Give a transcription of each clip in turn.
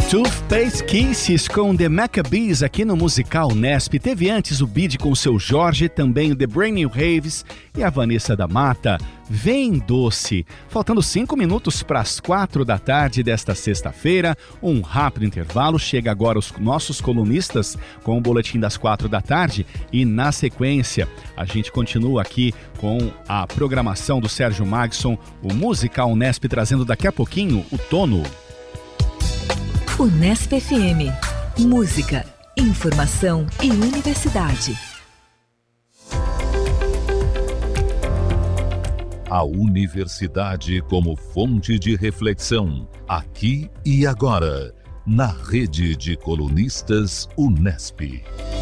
Toothpaste Kisses com The Maccabees aqui no Musical Unesp. Teve antes o Bid com o seu Jorge, também o The Brand New Raves e a Vanessa da Mata. Vem Doce. Faltando 5 minutos para as 4 da tarde desta sexta-feira, um rápido intervalo. Chega agora os nossos colunistas com o boletim das 4 da tarde e na sequência a gente continua aqui com a programação do Sérgio Magson, o Musical Unesp trazendo daqui a pouquinho o Tono. Unesp FM. Música, informação e universidade. A universidade como fonte de reflexão, aqui e agora, na rede de colunistas Unesp.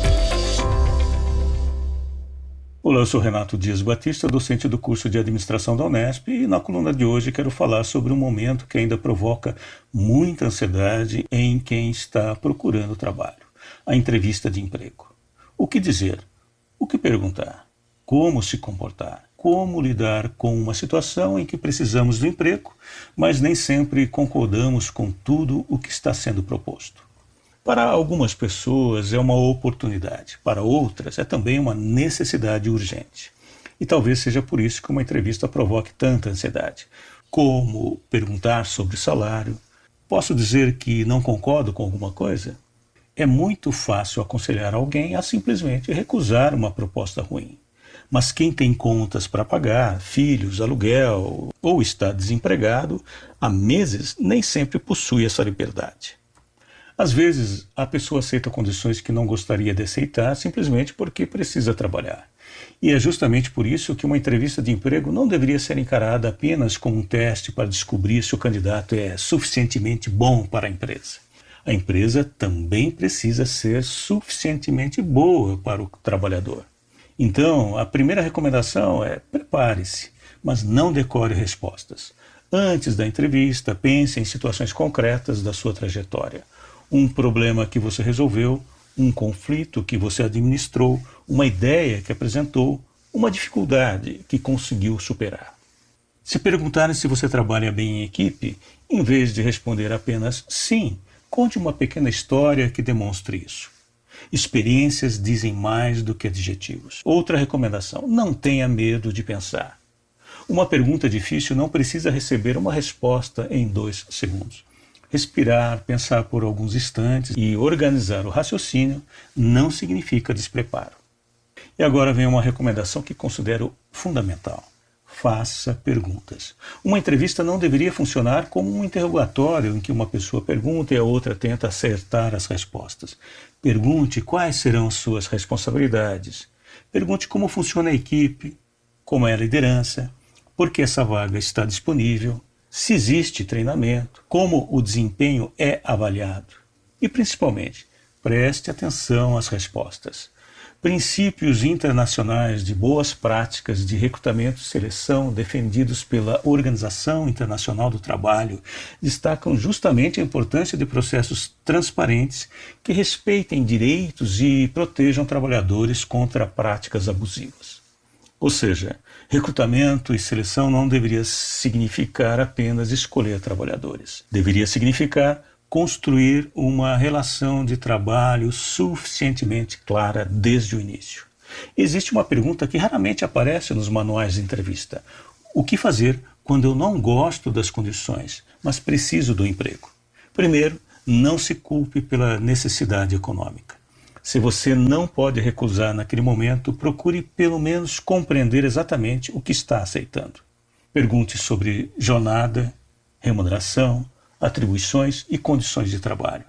Olá, eu sou Renato Dias Batista, docente do curso de Administração da Unesp, e na coluna de hoje quero falar sobre um momento que ainda provoca muita ansiedade em quem está procurando trabalho: a entrevista de emprego. O que dizer? O que perguntar? Como se comportar? Como lidar com uma situação em que precisamos do emprego, mas nem sempre concordamos com tudo o que está sendo proposto? Para algumas pessoas é uma oportunidade, para outras é também uma necessidade urgente. E talvez seja por isso que uma entrevista provoque tanta ansiedade. Como perguntar sobre salário? Posso dizer que não concordo com alguma coisa? É muito fácil aconselhar alguém a simplesmente recusar uma proposta ruim. Mas quem tem contas para pagar, filhos, aluguel ou está desempregado há meses, nem sempre possui essa liberdade. Às vezes, a pessoa aceita condições que não gostaria de aceitar simplesmente porque precisa trabalhar. E é justamente por isso que uma entrevista de emprego não deveria ser encarada apenas como um teste para descobrir se o candidato é suficientemente bom para a empresa. A empresa também precisa ser suficientemente boa para o trabalhador. Então, a primeira recomendação é: prepare-se, mas não decore respostas. Antes da entrevista, pense em situações concretas da sua trajetória. Um problema que você resolveu, um conflito que você administrou, uma ideia que apresentou, uma dificuldade que conseguiu superar. Se perguntarem se você trabalha bem em equipe, em vez de responder apenas sim, conte uma pequena história que demonstre isso. Experiências dizem mais do que adjetivos. Outra recomendação: não tenha medo de pensar. Uma pergunta difícil não precisa receber uma resposta em 2 segundos. Respirar, pensar por alguns instantes e organizar o raciocínio não significa despreparo. E agora vem uma recomendação que considero fundamental: faça perguntas. Uma entrevista não deveria funcionar como um interrogatório em que uma pessoa pergunta e a outra tenta acertar as respostas. Pergunte quais serão suas responsabilidades. Pergunte como funciona a equipe, como é a liderança, por que essa vaga está disponível, se existe treinamento, como o desempenho é avaliado. E, principalmente, preste atenção às respostas. Princípios internacionais de boas práticas de recrutamento e seleção defendidos pela Organização Internacional do Trabalho destacam justamente a importância de processos transparentes que respeitem direitos e protejam trabalhadores contra práticas abusivas. Ou seja, recrutamento e seleção não deveria significar apenas escolher trabalhadores. Deveria significar construir uma relação de trabalho suficientemente clara desde o início. Existe uma pergunta que raramente aparece nos manuais de entrevista: o que fazer quando eu não gosto das condições, mas preciso do emprego? Primeiro, não se culpe pela necessidade econômica. Se você não pode recusar naquele momento, procure pelo menos compreender exatamente o que está aceitando. Pergunte sobre jornada, remuneração, atribuições e condições de trabalho.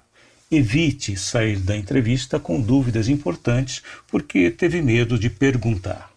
Evite sair da entrevista com dúvidas importantes porque teve medo de perguntar.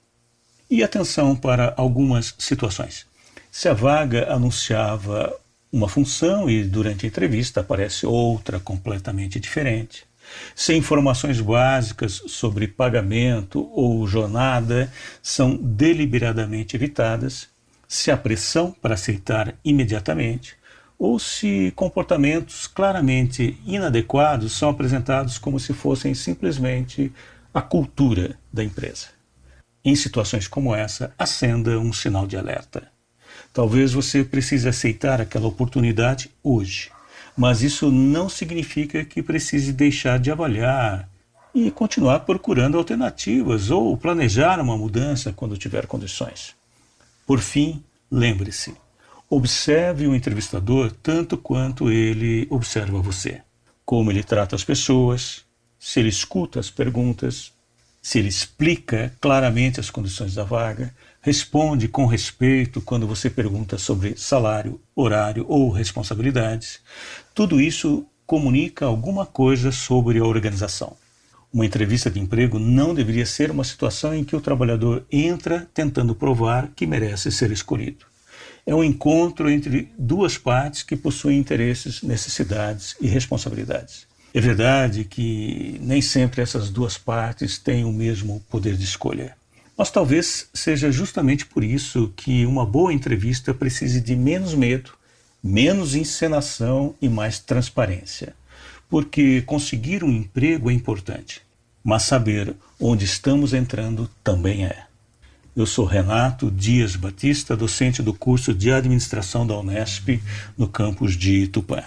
E atenção para algumas situações. Se a vaga anunciava uma função e durante a entrevista aparece outra completamente diferente. Se informações básicas sobre pagamento ou jornada são deliberadamente evitadas, se há pressão para aceitar imediatamente, ou se comportamentos claramente inadequados são apresentados como se fossem simplesmente a cultura da empresa. Em situações como essa, acenda um sinal de alerta. Talvez você precise aceitar aquela oportunidade hoje, Mas isso não significa que precise deixar de avaliar e continuar procurando alternativas ou planejar uma mudança quando tiver condições. Por fim, lembre-se, observe o entrevistador tanto quanto ele observa você. Como ele trata as pessoas, se ele escuta as perguntas, se ele explica claramente as condições da vaga, responde com respeito quando você pergunta sobre salário, horário ou responsabilidades. Tudo isso comunica alguma coisa sobre a organização. Uma entrevista de emprego não deveria ser uma situação em que o trabalhador entra tentando provar que merece ser escolhido. É um encontro entre duas partes que possuem interesses, necessidades e responsabilidades. É verdade que nem sempre essas duas partes têm o mesmo poder de escolha. Mas talvez seja justamente por isso que uma boa entrevista precise de menos medo, menos encenação e mais transparência. Porque conseguir um emprego é importante, mas saber onde estamos entrando também é. Eu sou Renato Dias Batista, docente do curso de Administração da Unesp, no campus de Tupã.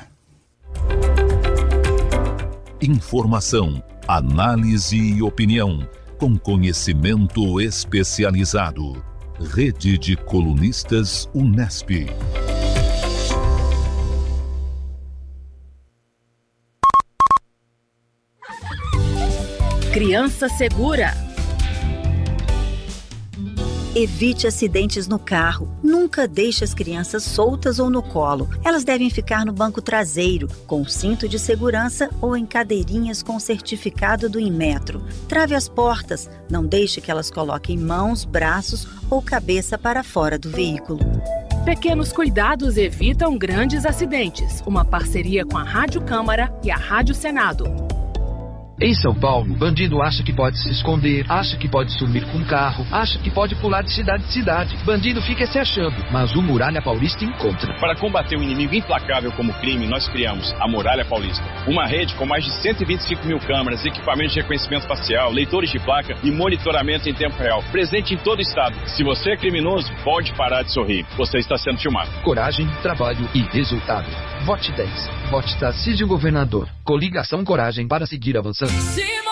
Informação, análise e opinião, com conhecimento especializado. Rede de Colunistas Unesp. Criança Segura. Evite acidentes no carro. Nunca deixe as crianças soltas ou no colo. Elas devem ficar no banco traseiro, com cinto de segurança ou em cadeirinhas com certificado do Inmetro. Trave as portas. Não deixe que elas coloquem mãos, braços ou cabeça para fora do veículo. Pequenos cuidados evitam grandes acidentes. Uma parceria com a Rádio Câmara e a Rádio Senado. Em São Paulo, bandido acha que pode se esconder, acha que pode sumir com um carro, acha que pode pular de cidade em cidade. Bandido fica se achando, mas o Muralha Paulista encontra. Para combater um inimigo implacável como o crime, nós criamos a Muralha Paulista. Uma rede com mais de 125 mil câmeras, equipamentos de reconhecimento facial, leitores de placa e monitoramento em tempo real. Presente em todo o estado. Se você é criminoso, pode parar de sorrir. Você está sendo filmado. Coragem, trabalho e resultado. Vote 10. Vote Tarcísio Governador. Coligação Coragem para seguir avançando.